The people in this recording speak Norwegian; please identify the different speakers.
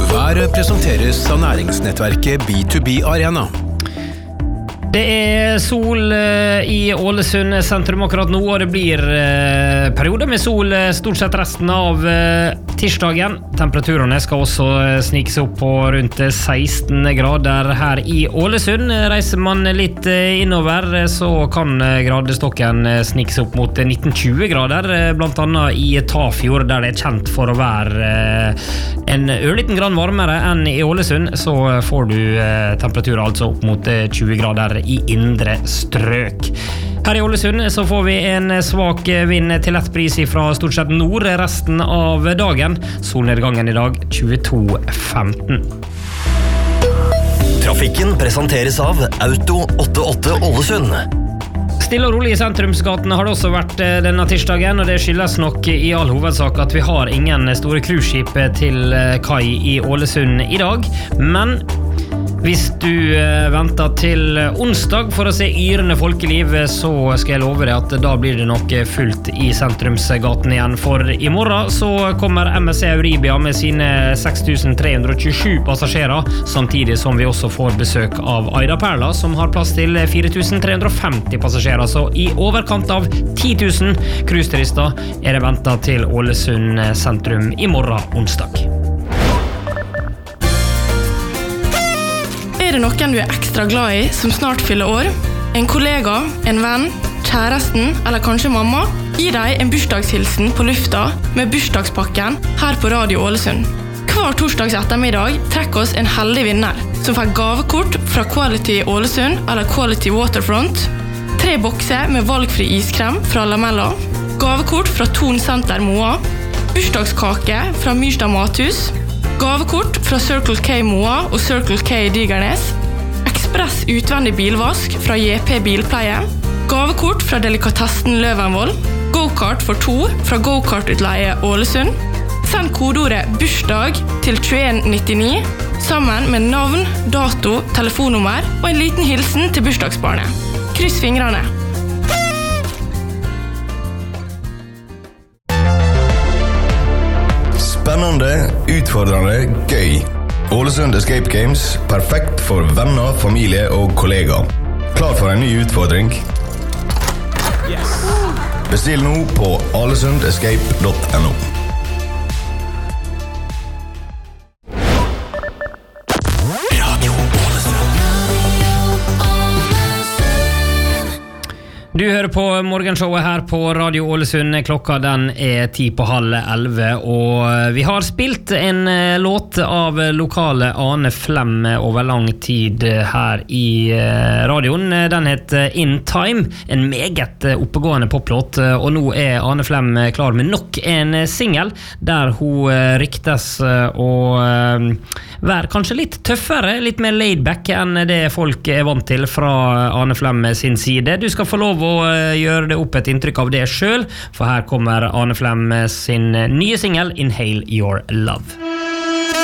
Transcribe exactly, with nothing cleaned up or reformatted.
Speaker 1: Været presenteres av næringsnettverket B to B Arena.
Speaker 2: Det er sol i Ålesund sentrum akkurat nå, og det blir perioder med sol stort sett resten av tirsdagen. Temperaturene skal også snike seg opp på rundt seksten grader her i Ålesund. Reiser man litt innover, så kan gradestokken snike seg opp mot nitten til tjue grader, blant annet i Tafjord, der det er kjent for å være en ørliten grann varmere enn i Ålesund, så får du temperaturer altså opp mot tjue grader i indre strøk. Her i Ålesund så får vi en svak vind til lett bris fra stort sett nord resten av dagen. Solnedgangen i dag tjueto femten.
Speaker 3: Trafikken presenteres av Auto åttiåtte Ålesund.
Speaker 2: Stille og rolig i sentrumsgatene har det også vært denne tirsdagen, og det skyldes nok i all hovedsak at vi har ingen store cruiseskip til kai i Ålesund i dag, men hvis du venter til onsdag for å se yrende folkeliv, så skal jeg love deg at da blir det nok fullt i sentrumsgaten igjen. For i morgen så kommer M S C Euribia med sine seks tusen tre hundre tjuesju passasjerer, samtidig som vi også får besøk av Aida Perla, som har plass til fire tusen tre hundre femti passasjerer. Så i overkant av ti tusen cruiseturister er det ventet til Ålesund sentrum i morgen onsdag.
Speaker 4: Er det noen du er ekstra glad i som snart fyller år? En kollega, en venn, kjæresten eller kanskje mamma? Gi deg en bursdagshilsen på lufta med bursdagspakken her på Radio Ålesund. Hver torsdags ettermiddag trekker oss en heldig vinner som får gavekort fra Quality Ålesund eller Quality Waterfront, tre bokser med valgfri iskrem fra Lamella, gavekort fra Ton Center Moa, bursdagskake fra Myrstad Mathus, gavekort fra Circle K Moa og Circle K Digernes, ekspress utvendig bilvask fra J P Bilpleie, gavekort fra Delikatessen Løvenvoll, go-kart for to fra Go-kart-utleie Ålesund. Send kodeordet bursdag til tjueen nittini sammen med navn, dato, telefonnummer og en liten hilsen til bursdagsbarnet. Kryss fingrene!
Speaker 5: Spennende, utfordrende, gøy. Ålesund Escape Games, perfekt for venner, familie og kollegaer. Klar for en ny utfordring? Yes. Bestill nå på alesund escape punktum no.
Speaker 2: Du hører på morgenshowet her på Radio Ålesund. Klokka den er ti på halv elleve, og vi har spilt en låt av lokale Ane Flem over lang tid her i radioen. Den heter In Time, en meget oppegående poplåt, og nå er Ane Flem klar med nok en single der hun ryktes å være kanskje litt tøffere, litt mer laid back enn det folk er vant til fra Ane Flem sin side. Du skal få lov å gjøre det opp et inntrykk av det selv, for her kommer Ane Flem sin nye single Inhale Your Love.